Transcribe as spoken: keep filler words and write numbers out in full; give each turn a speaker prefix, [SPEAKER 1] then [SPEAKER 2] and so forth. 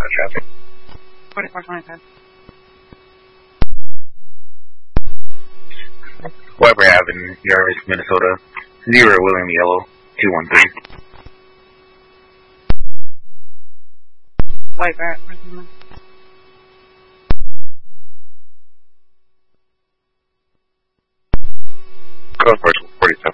[SPEAKER 1] of traffic.
[SPEAKER 2] forty-four twenty-five.
[SPEAKER 1] Weber Avenue, Jarvis, Minnesota. Zero William Yellow, two one three.
[SPEAKER 2] White Barrett, where's the number?
[SPEAKER 1] Code for